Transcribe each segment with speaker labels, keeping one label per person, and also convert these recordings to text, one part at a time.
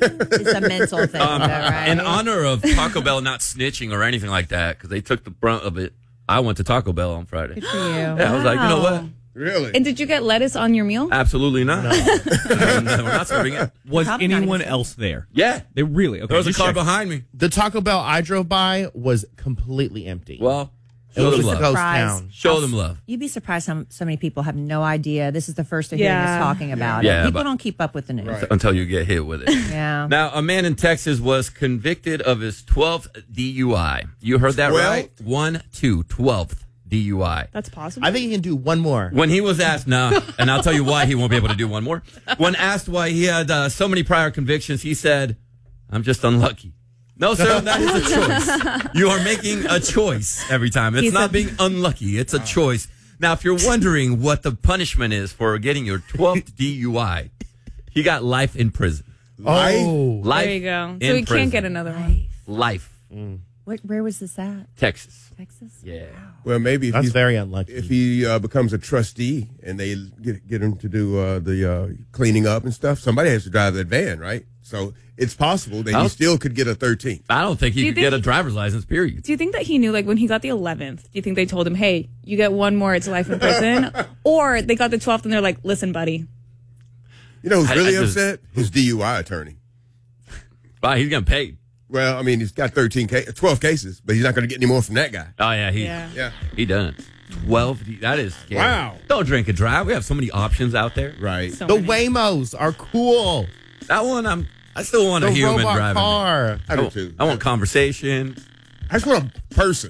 Speaker 1: It's a mental thing, though, right?
Speaker 2: In honor of Taco Bell not snitching or anything like that, because they took the brunt of it, I went to Taco Bell on Friday.
Speaker 1: Good for you.
Speaker 2: Yeah, I was like, you know what?
Speaker 3: Really?
Speaker 4: And did you get lettuce on your meal?
Speaker 2: Absolutely not. No, we're not serving it.
Speaker 5: Was
Speaker 1: Probably not
Speaker 5: anyone
Speaker 1: even-
Speaker 5: else there?
Speaker 2: Yeah.
Speaker 5: They really? Okay.
Speaker 2: There was a
Speaker 5: just
Speaker 2: car
Speaker 5: check.
Speaker 2: behind me.
Speaker 6: The Taco Bell I drove by was completely empty.
Speaker 2: Well,
Speaker 6: it
Speaker 2: show
Speaker 6: was
Speaker 2: them
Speaker 6: just a
Speaker 2: love.
Speaker 6: ghost
Speaker 1: Surprise.
Speaker 6: town.
Speaker 2: Show them love.
Speaker 1: You'd be surprised how so many people have no idea. This is the first they're hearing
Speaker 4: Yeah.
Speaker 1: us talking about
Speaker 2: Yeah,
Speaker 1: it. People
Speaker 2: but-
Speaker 1: don't keep up with the news.
Speaker 3: Right.
Speaker 2: Until you get hit with it.
Speaker 1: Yeah.
Speaker 2: Now, a man in Texas was convicted of his 12th DUI. You heard that
Speaker 3: 12th?
Speaker 2: right? 12th DUI.
Speaker 4: That's possible.
Speaker 6: I think you can do one more.
Speaker 2: When he was asked, and I'll tell you why he won't be able to do one more. When asked why he had so many prior convictions, he said, I'm just unlucky. No, sir, that is a choice. You are making a choice every time. It's not being unlucky. It's a choice. Now, if you're wondering what the punishment is for getting your 12th DUI, he got life in prison.
Speaker 6: Oh.
Speaker 2: Life
Speaker 4: There you go.
Speaker 2: in
Speaker 4: So he
Speaker 2: prison.
Speaker 4: can't get another one.
Speaker 2: Life.
Speaker 1: Where was this at?
Speaker 2: Texas.
Speaker 1: Texas?
Speaker 2: Yeah.
Speaker 3: Well, maybe if
Speaker 6: That's
Speaker 3: he's
Speaker 6: very unlucky.
Speaker 3: if he becomes a trustee and they get him to do the cleaning up and stuff, somebody has to drive that van, right? So it's possible that he still could get a 13th.
Speaker 2: I don't think he
Speaker 4: you
Speaker 2: could
Speaker 4: think
Speaker 2: get a
Speaker 4: he-
Speaker 2: driver's license, period.
Speaker 4: Do you think that he knew, like, when he got the 11th, do you think they told him, hey, you get one more, it's life in prison? Or they got the 12th and they're like, listen, buddy.
Speaker 3: You know who's really
Speaker 2: I just-
Speaker 3: upset? His DUI attorney.
Speaker 2: Wow, he's getting paid.
Speaker 3: Well, I mean, he's got 12 cases, but he's not going to get any more from that guy.
Speaker 2: Oh, yeah,
Speaker 3: Yeah.
Speaker 2: he done. 12, that is scary.
Speaker 3: Wow.
Speaker 2: Don't drink and drive. We have so many options out there.
Speaker 3: Right.
Speaker 4: So
Speaker 6: The
Speaker 4: many.
Speaker 6: Waymos are cool.
Speaker 2: That one, I still want
Speaker 6: The
Speaker 2: a human
Speaker 6: robot
Speaker 2: driving.
Speaker 6: car.
Speaker 3: I do too.
Speaker 2: I want conversation.
Speaker 3: I just want a person.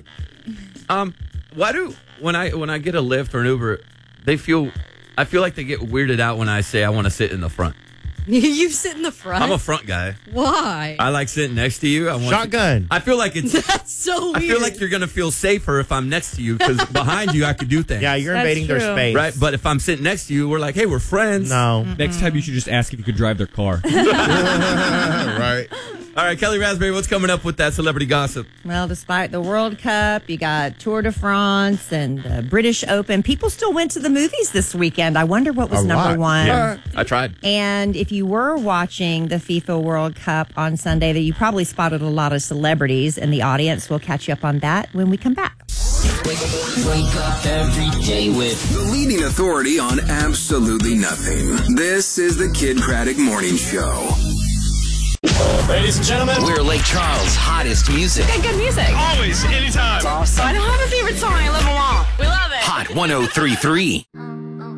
Speaker 2: Why do when I get a Lyft or an Uber, I feel like they get weirded out when I say I want to sit in the front.
Speaker 1: You sit in the front?
Speaker 2: I'm a front guy.
Speaker 1: Why?
Speaker 2: I like sitting next to you. I want
Speaker 6: Shotgun.
Speaker 2: I feel like it's.
Speaker 1: That's so weird.
Speaker 2: I feel like you're gonna feel safer if I'm next to you because behind you I could do things.
Speaker 6: Yeah, you're
Speaker 4: That's
Speaker 6: invading their
Speaker 4: true.
Speaker 6: space.
Speaker 2: Right, but if I'm sitting next to you, we're like, hey, we're friends.
Speaker 6: No.
Speaker 5: Next time you should just ask if you could drive their car.
Speaker 3: Right.
Speaker 2: All right, Kelly Raspberry, what's coming up with that celebrity gossip?
Speaker 1: Well, despite the World Cup, you got Tour de France and the British Open. People still went to the movies this weekend. I wonder what was
Speaker 3: A
Speaker 1: number
Speaker 3: lot.
Speaker 1: one.
Speaker 2: Yeah, I tried.
Speaker 1: And if you were watching the FIFA World Cup on Sunday, that you probably spotted a lot of celebrities in the audience. We'll catch you up on that when we come back.
Speaker 7: Wake up every day with
Speaker 8: The leading authority on absolutely nothing. This is the Kid Craddock Morning Show.
Speaker 7: Ladies and gentlemen, we're Lake Charles' hottest music.
Speaker 9: Good music.
Speaker 7: Always, anytime.
Speaker 9: I don't have a favorite song. I love them all. We love it.
Speaker 7: Hot 103.3.